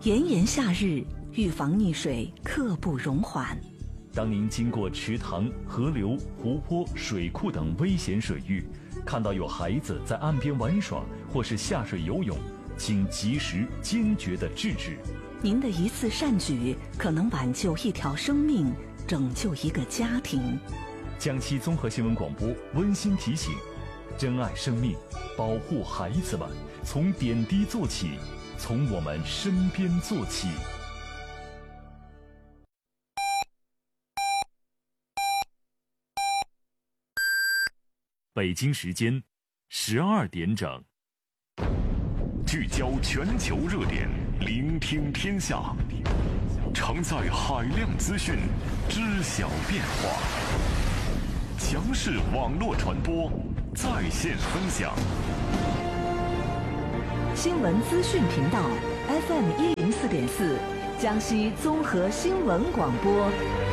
炎炎夏日，预防溺水刻不容缓。 当您经过池塘、河流、湖泊、水库等危险水域，看到有孩子在岸边玩耍或是下水游泳，请及时坚决地制止。 您的一次善举可能挽救一条生命，拯救一个家庭。 江西综合新闻广播温馨提醒：珍爱生命，保护孩子们，从点滴做起，从我们身边做起。北京时间12点整， 聚焦全球热点，聆听天下，承载海量资讯，知晓变化。强势网络传播，在线分享。 新闻资讯频道 FM 104.4，江西综合新闻广播。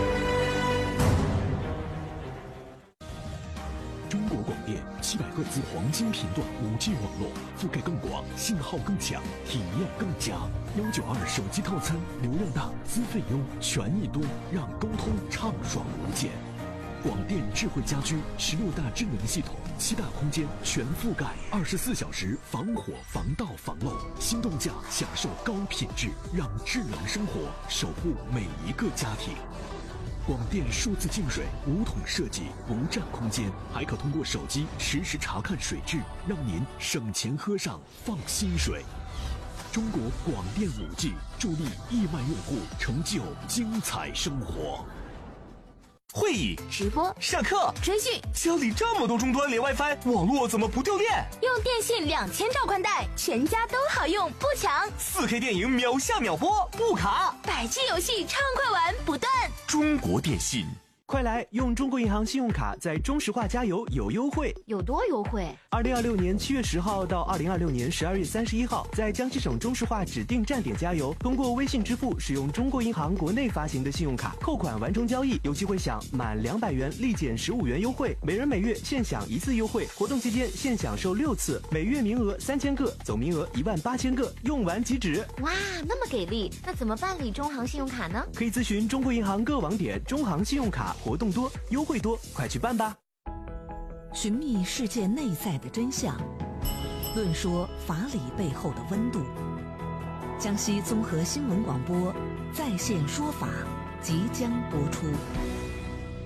中国广电700赫兹黄金频段5G 网络，覆盖更广，信号更强，体验更佳。192手机套餐，流量大，资费优，权益多，让沟通畅爽无间。广电智慧家居16大智能系统，7大空间全覆盖，24小时防火、防盗、防漏。心动价享受高品质，让智能生活守护每一个家庭。广电数字净水无桶设计，不占空间，还可通过手机实时查看水质，让您省钱喝上放心水。中国广电5G助力亿万用户成就精彩生活。 会议、 直播、 上课、 追剧， 家里这么多终端连 WiFi， 网络怎么不掉电？ 用电信2000兆宽带，全家都好用，不抢。 4K 电影秒下秒播，不卡。 100G 游戏畅快玩，不断。 中国电信。快来用中国银行信用卡在中石化加油有优惠， 有多优惠 ？2026年7月10号到2026年12月31号，在江西省中石化指定站点加油，通过微信支付使用中国银行国内发行的信用卡扣款完成交易，有机会享满200元立减15元优惠，每人每月限享1次优惠。活动期间限享受6次，每月名额3000个，总名额18000个，用完即止。 哇，那么给力！那怎么办理中行信用卡呢？ 可以咨询中国银行各网点中行信用卡。活动多，优惠多，快去办吧！ 寻觅世界内在的真相，论说法理背后的温度。江西综合新闻广播在线说法即将播出。